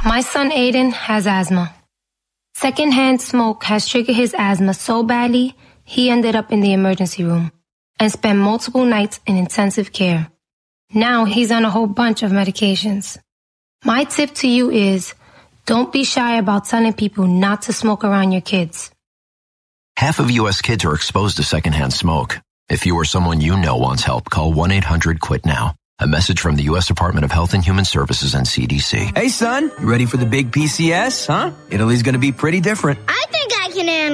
My son Aiden has asthma. Secondhand smoke has triggered his asthma so badly, he ended up in the emergency room and spent multiple nights in intensive care. Now he's on a whole bunch of medications. My tip to you is, don't be shy about telling people not to smoke around your kids. Half of U.S. kids are exposed to secondhand smoke. If you or someone you know wants help, call 1-800-QUIT-NOW. A message from the U.S. Department of Health and Human Services and CDC. Hey, son, you ready for the big PCS, huh? Italy's going to be pretty different. I think I can handle